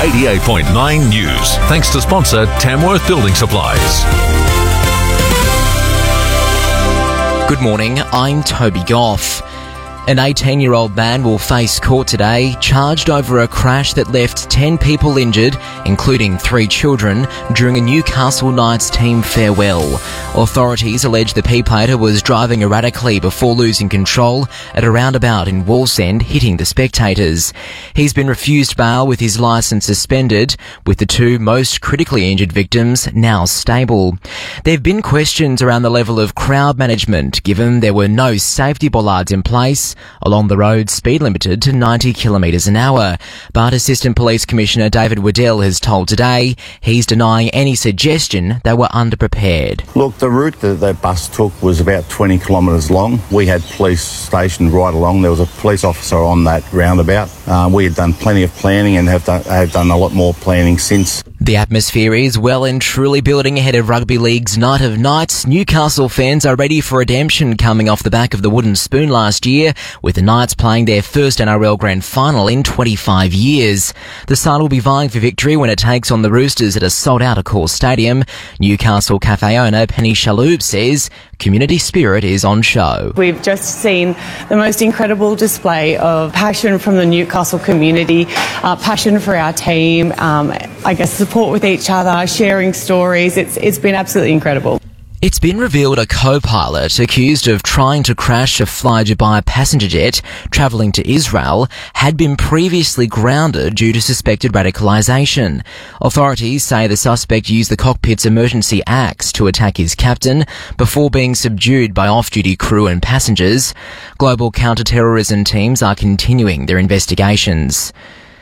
88.9 News. Thanks to sponsor Tamworth Building Supplies. Good morning, I'm Toby Goff. An 18-year-old man will face court today, charged over a crash that left 10 people injured, including 3 children, during a Newcastle Knights team farewell. Authorities allege the P-plater was driving erratically before losing control at a roundabout in Wallsend, hitting the spectators. He's been refused bail with his licence suspended, with the 2 most critically injured victims now stable. There have been questions around the level of crowd management, given there were no safety bollards in place along the road, speed limited to 90 kilometres an hour. But Assistant Police Commissioner David Waddell has told Today he's denying any suggestion they were underprepared. Look, the route that bus took was about 20 kilometres long. We had police stationed right along. There was a police officer on that roundabout. We had done plenty of planning and have done a lot more planning since. The atmosphere is well and truly building ahead of Rugby League's Night of Nights. Newcastle fans are ready for redemption coming off the back of the wooden spoon last year, with the Knights playing their first NRL Grand Final in 25 years. The side will be vying for victory when it takes on the Roosters at a sold-out Accor Stadium. Newcastle Cafe owner Penny Shalhoub says community spirit is on show. We've just seen the most incredible display of passion from the Newcastle community, passion for our team, I guess support with each other, sharing stories. It's been absolutely incredible. It's been revealed a co-pilot accused of trying to crash a Fly Dubai passenger jet travelling to Israel had been previously grounded due to suspected radicalisation. Authorities say the suspect used the cockpit's emergency axe to attack his captain before being subdued by off-duty crew and passengers. Global counter-terrorism teams are continuing their investigations.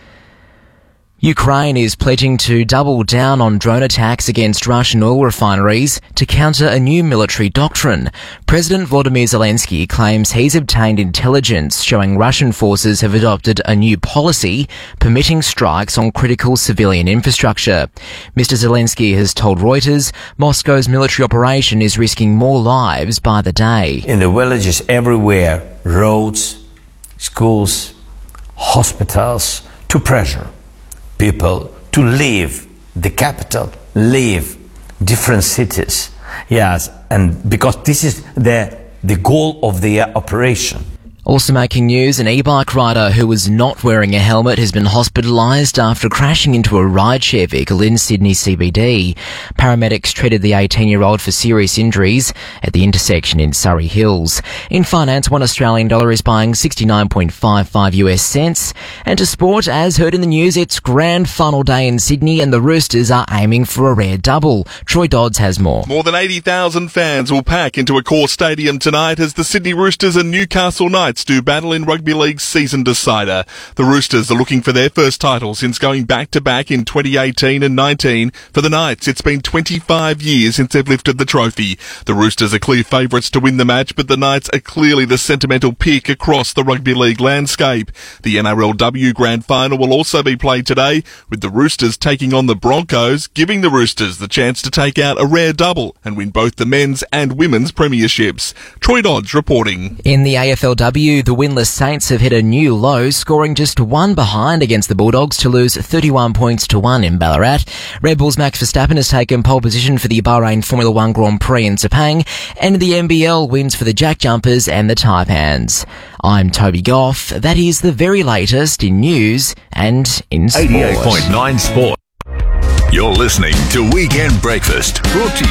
Ukraine is pledging to double down on drone attacks against Russian oil refineries to counter a new military doctrine. President Volodymyr Zelensky claims he's obtained intelligence showing Russian forces have adopted a new policy permitting strikes on critical civilian infrastructure. Mr. Zelensky has told Reuters Moscow's military operation is risking more lives by the day. In the villages everywhere, roads, schools, hospitals, to pressure people to leave the capital, leave different cities. Yes, and because this is the goal of the operation. Also making news, an e-bike rider who was not wearing a helmet has been hospitalised after crashing into a rideshare vehicle in Sydney CBD. Paramedics treated the 18-year-old for serious injuries at the intersection in Surrey Hills. In finance, $1 Australian is buying 69.55 US cents. And to sport, as heard in the news, it's grand final day in Sydney and the Roosters are aiming for a rare double. Troy Dodds has more. More than 80,000 fans will pack into Accor Stadium tonight as the Sydney Roosters and Newcastle Knights do battle in Rugby League's season decider. The Roosters are looking for their first title since going back-to-back in 2018 and 19. For the Knights, it's been 25 years since they've lifted the trophy. The Roosters are clear favourites to win the match, but the Knights are clearly the sentimental pick across the Rugby League landscape. The NRLW Grand Final will also be played today, with the Roosters taking on the Broncos, giving the Roosters the chance to take out a rare double and win both the men's and women's premierships. Troy Dodds reporting. In the AFLW, the winless Saints have hit a new low, scoring just 1 behind against the Bulldogs to lose 31 points to 1 in Ballarat. Red Bull's Max Verstappen has taken pole position for the Bahrain Formula 1 Grand Prix in Sepang, and the NBL wins for the Jack Jumpers and the Taipans. I'm Toby Goff. That is the very latest in news and in sport. 88.9 Sport. You're listening to Weekend Breakfast, brought to you